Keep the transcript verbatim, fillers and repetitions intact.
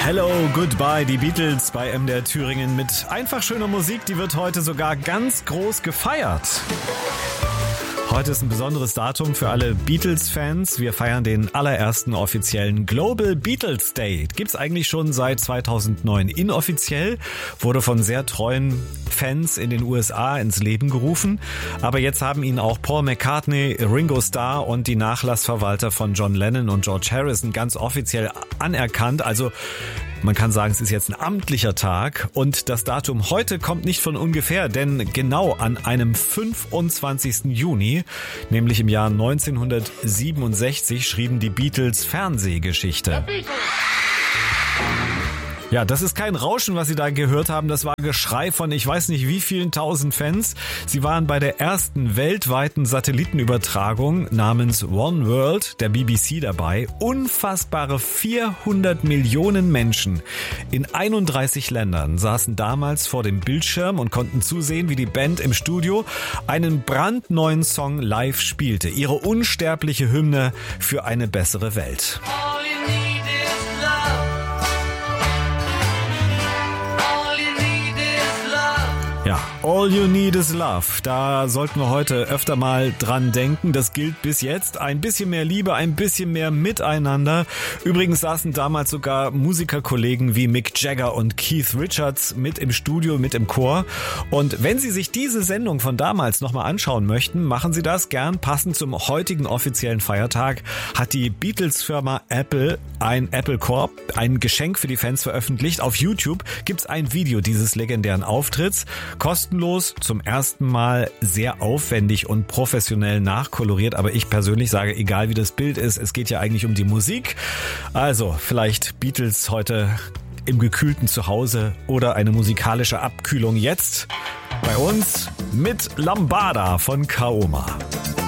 Hello, Goodbye, die Beatles bei M D R Thüringen mit einfach schöner Musik, die wird heute sogar ganz groß gefeiert. Heute ist ein besonderes Datum für alle Beatles-Fans. Wir feiern den allerersten offiziellen Global Beatles Day. Gibt's eigentlich schon seit zweitausendneun. Inoffiziell wurde von sehr treuen Fans in den U S A ins Leben gerufen. Aber jetzt haben ihn auch Paul McCartney, Ringo Starr und die Nachlassverwalter von John Lennon und George Harrison ganz offiziell anerkannt. Also man kann sagen, es ist jetzt ein amtlicher Tag und das Datum heute kommt nicht von ungefähr, denn genau an einem fünfundzwanzigsten Juni, nämlich im Jahr neunzehnhundertsiebenundsechzig, schrieben die Beatles Fernsehgeschichte. Ja, das ist kein Rauschen, was Sie da gehört haben. Das war Geschrei von ich weiß nicht wie vielen tausend Fans. Sie waren bei der ersten weltweiten Satellitenübertragung namens One World der B B C dabei. Unfassbare vierhundert Millionen Menschen in einunddreißig Ländern saßen damals vor dem Bildschirm und konnten zusehen, wie die Band im Studio einen brandneuen Song live spielte. Ihre unsterbliche Hymne für eine bessere Welt. Ja, All You Need Is Love. Da sollten wir heute öfter mal dran denken. Das gilt bis jetzt. Ein bisschen mehr Liebe, ein bisschen mehr Miteinander. Übrigens saßen damals sogar Musikerkollegen wie Mick Jagger und Keith Richards mit im Studio, mit im Chor. Und wenn Sie sich diese Sendung von damals nochmal anschauen möchten, machen Sie das gern. Passend zum heutigen offiziellen Feiertag hat die Beatles-Firma Apple ein Apple Corp, ein Geschenk für die Fans veröffentlicht. Auf YouTube gibt's ein Video dieses legendären Auftritts. Kostenlos, zum ersten Mal sehr aufwendig und professionell nachkoloriert, aber ich persönlich sage, egal wie das Bild ist, es geht ja eigentlich um die Musik. Also vielleicht Beatles heute im gekühlten Zuhause oder eine musikalische Abkühlung jetzt bei uns mit Lambada von Kaoma.